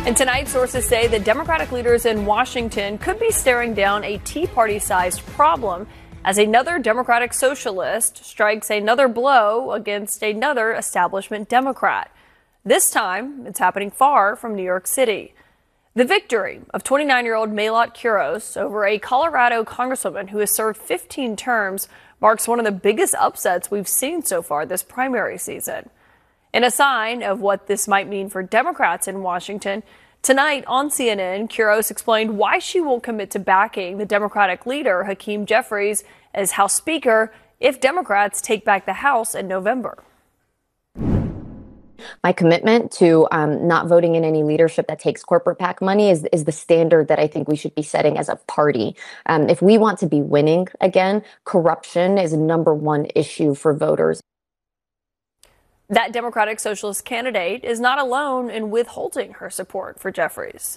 And tonight, sources say that Democratic leaders in Washington could be staring down a Tea Party-sized problem as another Democratic socialist strikes another blow against another establishment Democrat. This time, it's happening far from New York City. The victory of 29-year-old Mayotte Quiros over a Colorado congresswoman who has served 15 terms marks one of the biggest upsets we've seen so far this primary season. In a sign of what this might mean for Democrats in Washington, tonight on CNN, Quiros explained why she won't commit to backing the Democratic leader, Hakeem Jeffries, as House Speaker if Democrats take back the House in November. My commitment to not voting in any leadership that takes corporate PAC money is the standard that I think we should be setting as a party. If we want to be winning again, corruption is number one issue for voters. That Democratic Socialist candidate is not alone in withholding her support for Jeffries.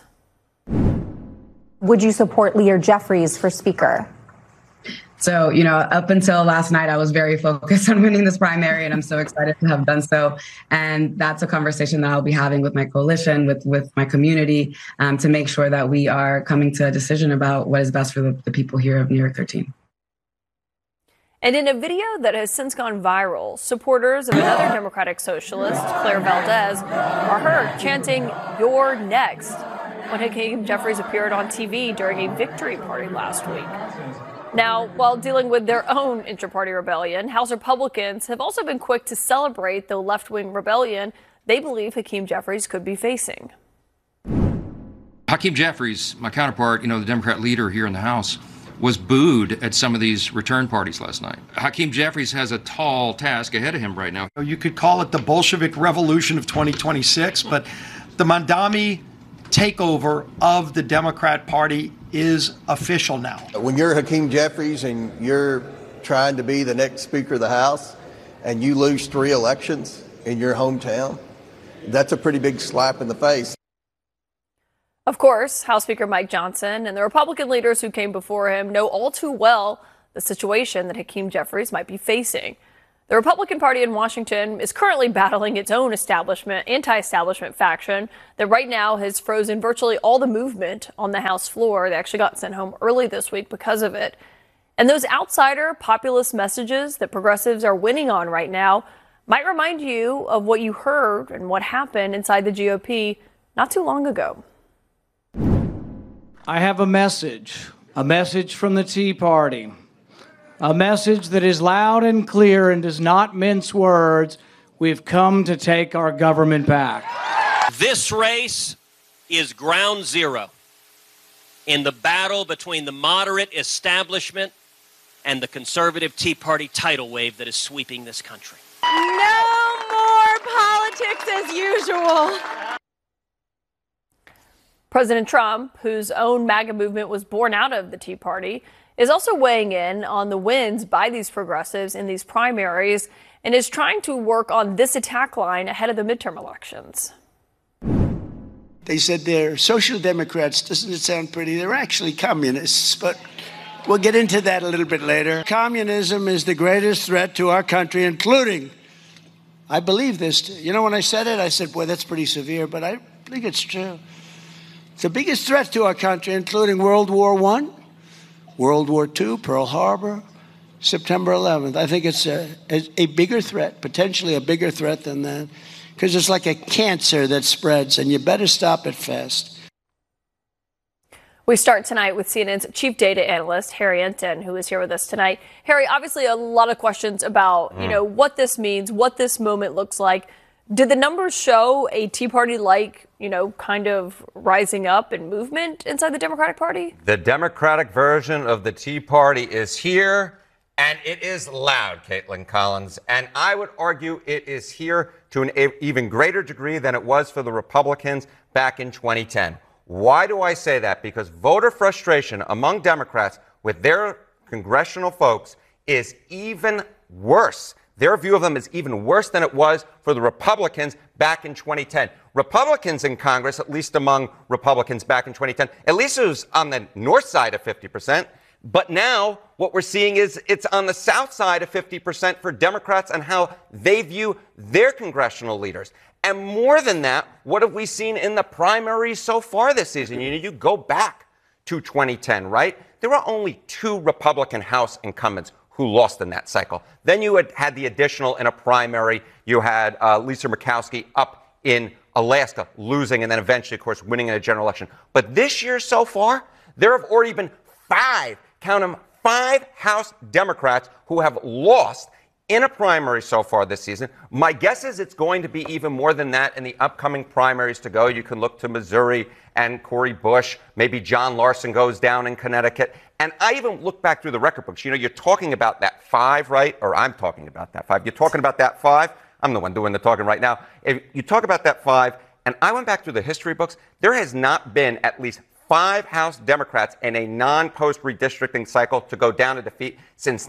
Would you support Lear Jeffries for Speaker? So, up until last night, I was very focused on winning this primary, and I'm so excited to have done so. And that's a conversation that I'll be having with my coalition, with my community, to make sure that we are coming to a decision about what is best for the people here of New York 13. And in a video that has since gone viral, supporters of another Democratic socialist, Claire Valdez, are heard chanting, "You're next," when Hakeem Jeffries appeared on TV during a victory party last week. Now, while dealing with their own inter-party rebellion, House Republicans have also been quick to celebrate the left-wing rebellion they believe Hakeem Jeffries could be facing. Hakeem Jeffries, my counterpart, the Democrat leader here in the House, was booed at some of these return parties last night. Hakeem Jeffries has a tall task ahead of him right now. You could call it the Bolshevik Revolution of 2026, but the Mamdani takeover of the Democrat Party is official now. When you're Hakeem Jeffries and you're trying to be the next Speaker of the House and you lose 3 elections in your hometown, that's a pretty big slap in the face. Of course, House Speaker Mike Johnson and the Republican leaders who came before him know all too well the situation that Hakeem Jeffries might be facing. The Republican Party in Washington is currently battling its own anti-establishment faction that right now has frozen virtually all the movement on the House floor. They actually got sent home early this week because of it. And those outsider populist messages that progressives are winning on right now might remind you of what you heard and what happened inside the GOP not too long ago. I have a message from the Tea Party, a message that is loud and clear and does not mince words. We've come to take our government back. This race is ground zero in the battle between the moderate establishment and the conservative Tea Party tidal wave that is sweeping this country. No more politics as usual. President Trump, whose own MAGA movement was born out of the Tea Party, is also weighing in on the wins by these progressives in these primaries and is trying to work on this attack line ahead of the midterm elections. They said they're social democrats. Doesn't it sound pretty? They're actually communists, but we'll get into that a little bit later. Communism is the greatest threat to our country, including, I believe this, when I said it, I said, boy, that's pretty severe, but I think it's true. It's the biggest threat to our country, including World War I, World War II, Pearl Harbor, September 11th. I think it's a bigger threat, potentially a bigger threat than that, because it's like a cancer that spreads, and you better stop it fast. We start tonight with CNN's chief data analyst, Harry Enten, who is here with us tonight. Harry, obviously a lot of questions about, what this means, what this moment looks like. Did the numbers show a Tea Party-like, kind of rising up and movement inside the Democratic Party? The Democratic version of the Tea Party is here, and it is loud, Caitlin Collins. And I would argue it is here to an even greater degree than it was for the Republicans back in 2010. Why do I say that? Because voter frustration among Democrats with their congressional folks is even worse. Their view of them is even worse than it was for the Republicans back in 2010. Republicans in Congress, at least among Republicans back in 2010, at least it was on the north side of 50%. But now what we're seeing is it's on the south side of 50% for Democrats and how they view their congressional leaders. And more than that, what have we seen in the primaries so far this season? You go back to 2010, right? There were only 2 Republican House incumbents who lost in that cycle. Then you had the additional in a primary. You had Lisa Murkowski up in Alaska losing and then eventually, of course, winning in a general election. But this year so far, there have already been 5, count them, 5 House Democrats who have lost in a primary so far this season. My guess is it's going to be even more than that in the upcoming primaries to go. You can look to Missouri and Cori Bush. Maybe John Larson goes down in Connecticut. And I even look back through the record books. You're talking about that 5, right? Or I'm talking about that 5. You're talking about that 5. I'm the one doing the talking right now. If you talk about that 5, and I went back through the history books, there has not been at least 5 House Democrats in a non-post redistricting cycle to go down to defeat since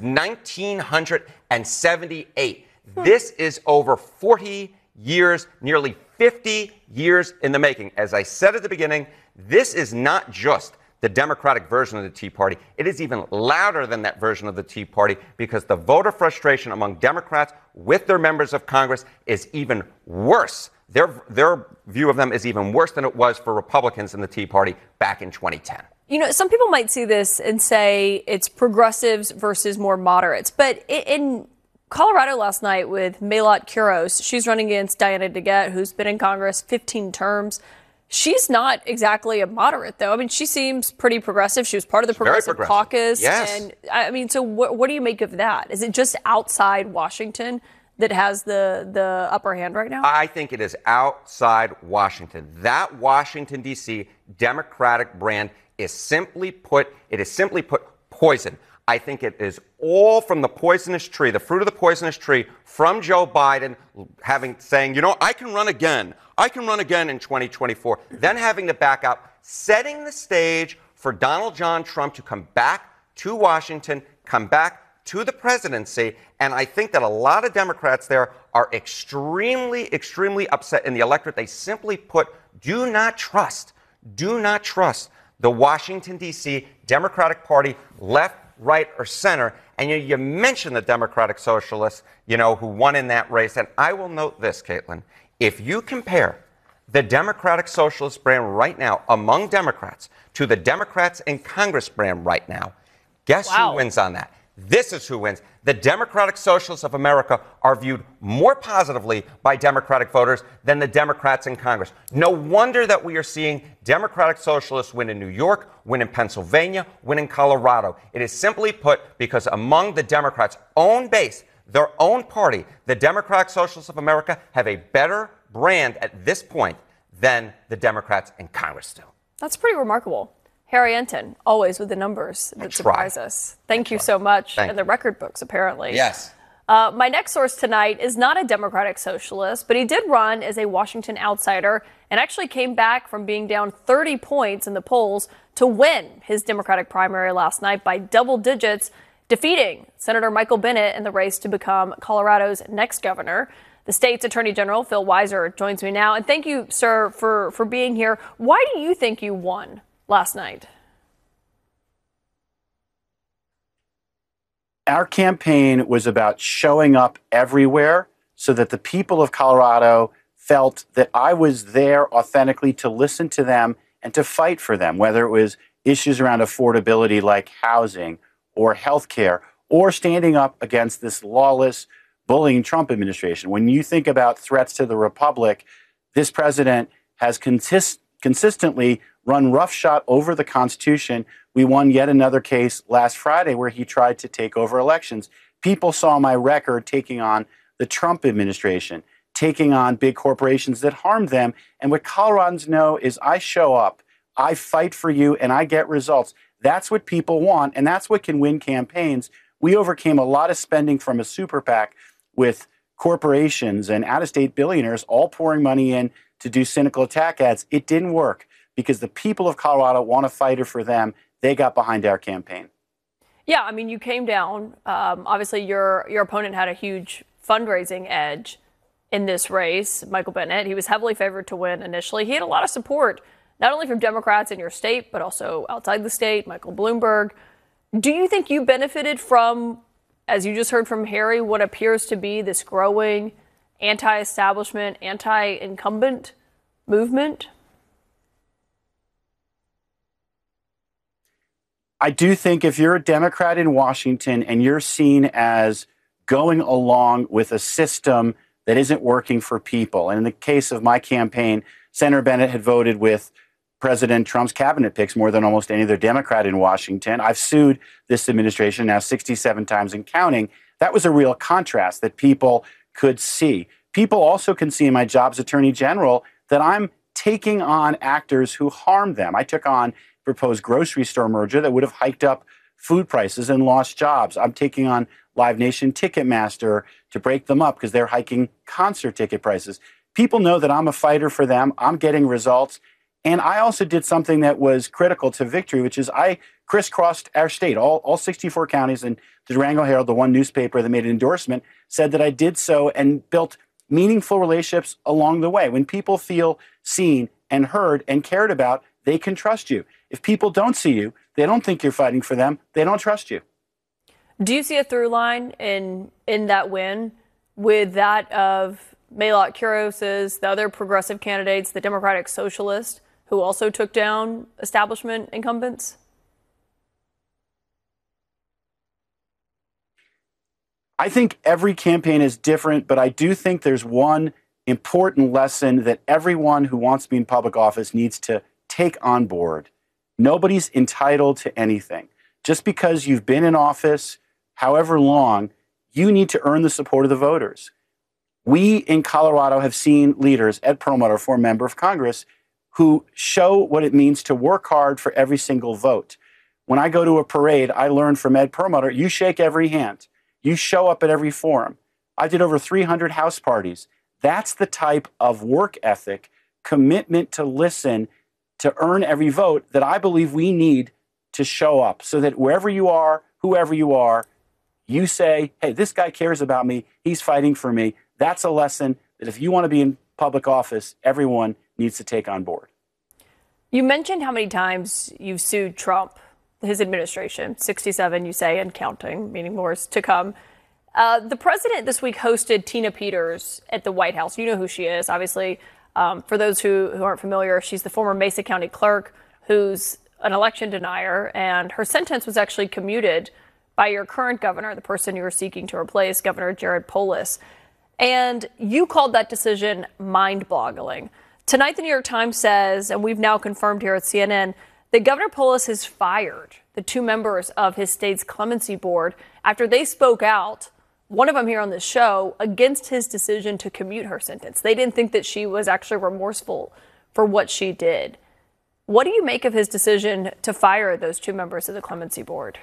1978. This is over 40 years, nearly 50 years in the making. As I said at the beginning, this is not just the Democratic version of the Tea Party. It is even louder than that version of the Tea Party because the voter frustration among Democrats with their members of Congress is even worse. Their view of them is even worse than it was for Republicans in the Tea Party back in 2010. Some people might see this and say it's progressives versus more moderates. But in Colorado last night with Mayotte Quiros, she's running against Diana DeGette, who's been in Congress 15 terms. She's not exactly a moderate, though. I mean, she seems pretty progressive. She was part of the Progressive Caucus. Yes. And I mean, so what do you make of that? Is it just outside Washington that has the upper hand right now? I think it is outside Washington. That Washington, D.C. Democratic brand is simply put poison. I think it is all from the poisonous tree, the fruit of the poisonous tree from Joe Biden saying, I can run again. I can run again in 2024. Then having to back out, setting the stage for Donald John Trump to come back to Washington, come back to the presidency. And I think that a lot of Democrats there are extremely, extremely upset in the electorate. They simply do not trust the Washington, D.C. Democratic Party, left, right, or center. And you mentioned the Democratic Socialists, who won in that race. And I will note this, Caitlin. If you compare the Democratic Socialist brand right now among Democrats to the Democrats in Congress brand right now, guess who wins on that? This is who wins. The Democratic Socialists of America are viewed more positively by Democratic voters than the Democrats in Congress. No wonder that we are seeing Democratic Socialists win in New York, win in Pennsylvania, win in Colorado. It is simply put because among the Democrats' own base, their own party, the Democratic Socialists of America have a better brand at this point than the Democrats in Congress do. That's pretty remarkable. Harry Enton, always with the numbers that surprise us. Thank you so much. And the record books, apparently. Yes. My next source tonight is not a Democratic socialist, but he did run as a Washington outsider and actually came back from being down 30 points in the polls to win his Democratic primary last night by double digits, defeating Senator Michael Bennet in the race to become Colorado's next governor. The state's Attorney General, Phil Weiser, joins me now. And thank you, sir, for being here. Why do you think you won last night? Our campaign was about showing up everywhere so that the people of Colorado felt that I was there authentically to listen to them and to fight for them, whether it was issues around affordability like housing or health care, or standing up against this lawless, bullying Trump administration. When you think about threats to the republic, this president has consistently run roughshod over the Constitution. We won yet another case last Friday where he tried to take over elections. People saw my record taking on the Trump administration, taking on big corporations that harmed them. And what Coloradans know is I show up, I fight for you, and I get results. That's what people want, and that's what can win campaigns. We overcame a lot of spending from a super PAC with corporations and out-of-state billionaires all pouring money in to do cynical attack ads. It didn't work because the people of Colorado want a fighter for them. They got behind our campaign. Yeah, I mean, you came down. Obviously, your opponent had a huge fundraising edge in this race, Michael Bennet. He was heavily favored to win initially. He had a lot of support, not only from Democrats in your state, but also outside the state, Michael Bloomberg. Do you think you benefited from, as you just heard from Harry, what appears to be this growing anti-establishment, anti-incumbent movement? I do think if you're a Democrat in Washington and you're seen as going along with a system that isn't working for people, and in the case of my campaign, Senator Bennett had voted with President Trump's cabinet picks more than almost any other Democrat in Washington. I've sued this administration now 67 times and counting. That was a real contrast that people could see. People also can see in my job as Attorney General that I'm taking on actors who harm them. I took on proposed grocery store merger that would have hiked up food prices and lost jobs. I'm taking on Live Nation Ticketmaster to break them up because they're hiking concert ticket prices. People know that I'm a fighter for them. I'm getting results. And I also did something that was critical to victory, which is I crisscrossed our state. All 64 counties, and the Durango Herald, the one newspaper that made an endorsement, said that I did so and built meaningful relationships along the way. When people feel seen and heard and cared about, they can trust you. If people don't see you, they don't think you're fighting for them, they don't trust you. Do you see a through line in that win with that of Mayotte Kuros's, the other progressive candidates, the Democratic Socialist, who also took down establishment incumbents? I think every campaign is different, but I do think there's one important lesson that everyone who wants to be in public office needs to take on board. Nobody's entitled to anything. Just because you've been in office however long, you need to earn the support of the voters. We in Colorado have seen leaders, Ed Perlmutter, former member of Congress, who show what it means to work hard for every single vote. When I go to a parade, I learn from Ed Perlmutter, you shake every hand. You show up at every forum. I did over 300 house parties. That's the type of work ethic, commitment to listen, to earn every vote that I believe we need to show up so that wherever you are, whoever you are, you say, hey, this guy cares about me. He's fighting for me. That's a lesson that if you want to be in public office, everyone needs to take on board. You mentioned how many times you've sued Trump, his administration, 67, you say, and counting, meaning more is to come. The president this week hosted Tina Peters at the White House. You know who she is, obviously. For those who aren't familiar, she's the former Mesa County clerk who's an election denier, and her sentence was actually commuted by your current governor, the person you were seeking to replace, Governor Jared Polis. And you called that decision mind-boggling. Tonight, the New York Times says, and we've now confirmed here at CNN, that Governor Polis has fired the two members of his state's clemency board after they spoke out, one of them here on this show, against his decision to commute her sentence. They didn't think that she was actually remorseful for what she did. What do you make of his decision to fire those two members of the clemency board?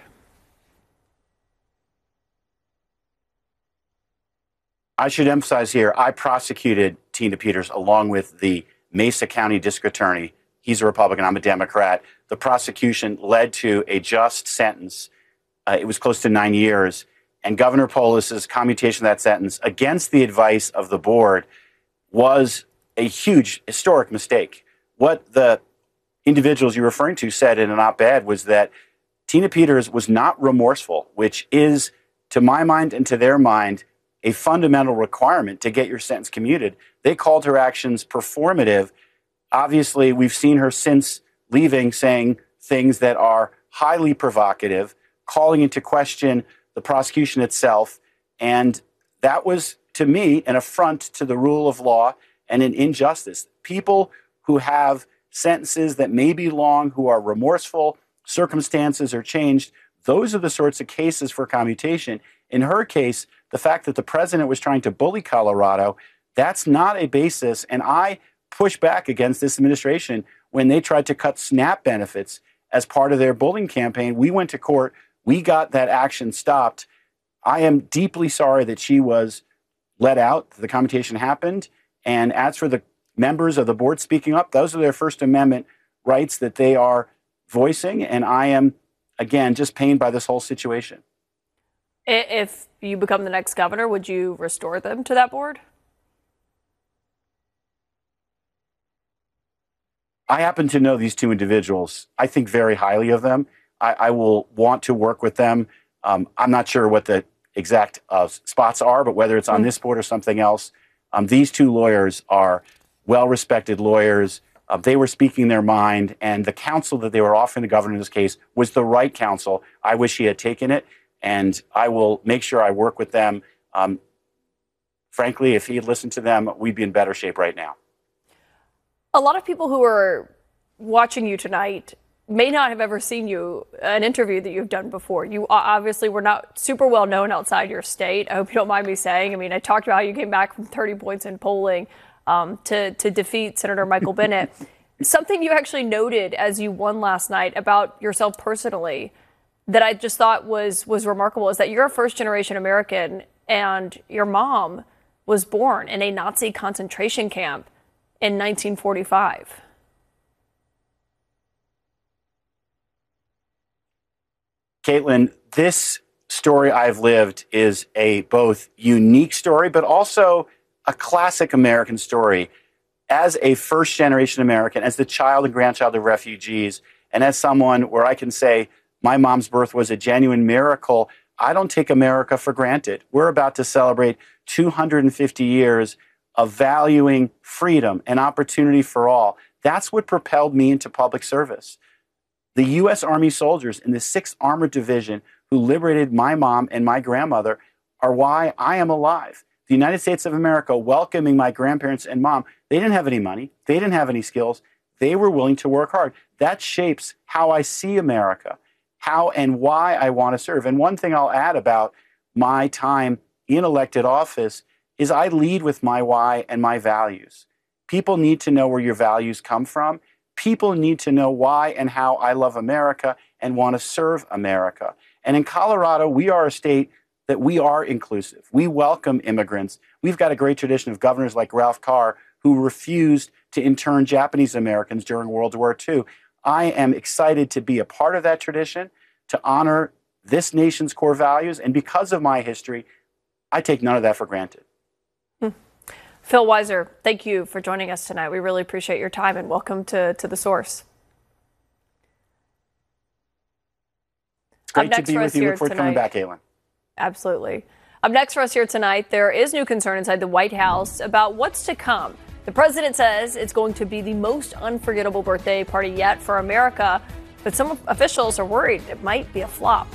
I should emphasize here, I prosecuted Tina Peters along with the Mesa County District Attorney. He's a Republican, I'm a Democrat. The prosecution led to a just sentence. It was close to 9 years. And Governor Polis's commutation of that sentence against the advice of the board was a huge historic mistake. What the individuals you're referring to said in an op-ed was that Tina Peters was not remorseful, which is, to my mind and to their mind, a fundamental requirement to get your sentence commuted. They called her actions performative. Obviously, we've seen her since leaving saying things that are highly provocative, calling into question the prosecution itself. And that was, to me, an affront to the rule of law and an injustice. People who have sentences that may be long, who are remorseful, circumstances are changed, those are the sorts of cases for commutation. In her case, the fact that the president was trying to bully Colorado, that's not a basis. And I push back against this administration when they tried to cut SNAP benefits as part of their bullying campaign. We went to court. We got that action stopped. I am deeply sorry that she was let out. The commutation happened. And as for the members of the board speaking up, those are their First Amendment rights that they are voicing. And I am, again, just pained by this whole situation. If you become the next governor, would you restore them to that board? I happen to know these two individuals. I think very highly of them. I will want to work with them. I'm not sure what the exact spots are, but whether it's on this board or something else, These two lawyers are well-respected lawyers. They were speaking their mind, and the counsel that they were offering the governor in this case was the right counsel. I wish he had taken it, and I will make sure I work with them. Frankly, if he had listened to them, we'd be in better shape right now. A lot of people who are watching you tonight may not have ever seen an interview that you've done before. You obviously were not super well known outside your state. I hope you don't mind me saying. I mean, I talked about how you came back from 30 points in polling to defeat Senator Michael Bennet. Something you actually noted as you won last night about yourself personally that I just thought was remarkable is that you're a first-generation American and your mom was born in a Nazi concentration camp in 1945. Caitlin, this story I've lived is a both unique story, but also a classic American story. As a first-generation American, as the child and grandchild of refugees, and as someone where I can say my mom's birth was a genuine miracle, I don't take America for granted. We're about to celebrate 250 years of valuing freedom and opportunity for all. That's what propelled me into public service. The U.S. Army soldiers in the 6th Armored Division who liberated my mom and my grandmother are why I am alive. The United States of America welcoming my grandparents and mom, they didn't have any money. They didn't have any skills. They were willing to work hard. That shapes how I see America, how and why I want to serve. And one thing I'll add about my time in elected office is I lead with my why and my values. People need to know where your values come from. People need to know why and how I love America and want to serve America. And in Colorado, we are a state that we are inclusive. We welcome immigrants. We've got a great tradition of governors like Ralph Carr who refused to intern Japanese Americans during World War II. I am excited to be a part of that tradition, to honor this nation's core values. And because of my history, I take none of that for granted. Phil Weiser, thank you for joining us tonight. We really appreciate your time and welcome to The Source. It's great to be with you. Look forward to coming back, Caitlin. Absolutely. Up next for us here tonight, there is new concern inside the White House about what's to come. The president says it's going to be the most unforgettable birthday party yet for America, but some officials are worried it might be a flop.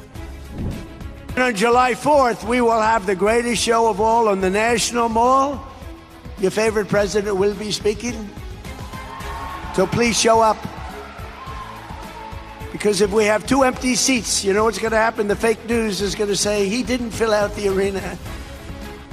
On July 4th, we will have the greatest show of all on the National Mall. Your favorite president will be speaking. So please show up. Because if we have 2 empty seats, you know what's going to happen? The fake news is going to say he didn't fill out the arena.